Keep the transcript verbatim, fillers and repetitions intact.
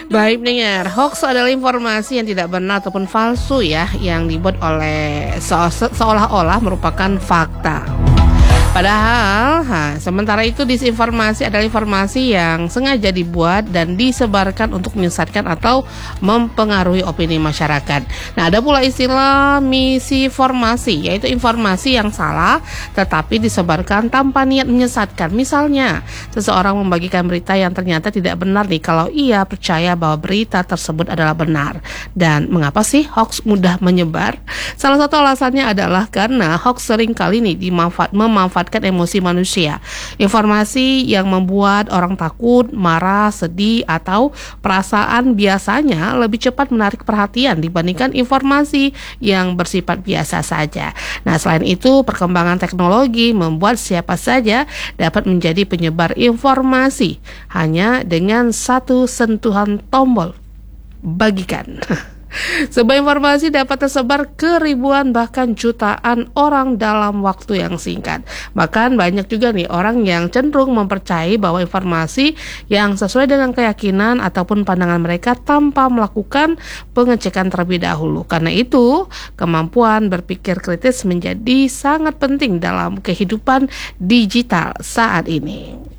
Baik pendengar, hoax adalah informasi yang tidak benar ataupun palsu ya, yang dibuat oleh se- se- seolah-olah merupakan fakta. Padahal, ha, sementara itu disinformasi adalah informasi yang sengaja dibuat dan disebarkan untuk menyesatkan atau mempengaruhi opini masyarakat. Nah, ada pula istilah misinformasi, yaitu informasi yang salah tetapi disebarkan tanpa niat menyesatkan. Misalnya, seseorang membagikan berita yang ternyata tidak benar nih kalau ia percaya bahwa berita tersebut adalah benar. Dan mengapa sih hoax mudah menyebar? Salah satu alasannya adalah karena hoax sering kali nih dimanfaat, memanfaatkan emosi manusia. Informasi yang membuat orang takut, marah, sedih, atau perasaan biasanya lebih cepat menarik perhatian dibandingkan informasi yang bersifat biasa saja. Nah, selain itu, perkembangan teknologi membuat siapa saja dapat menjadi penyebar informasi hanya dengan satu sentuhan tombol bagikan. Sebuah informasi dapat tersebar ke ribuan bahkan jutaan orang dalam waktu yang singkat. Bahkan banyak juga nih orang yang cenderung mempercayai bahwa informasi yang sesuai dengan keyakinan ataupun pandangan mereka tanpa melakukan pengecekan terlebih dahulu. Karena itu, kemampuan berpikir kritis menjadi sangat penting dalam kehidupan digital saat ini.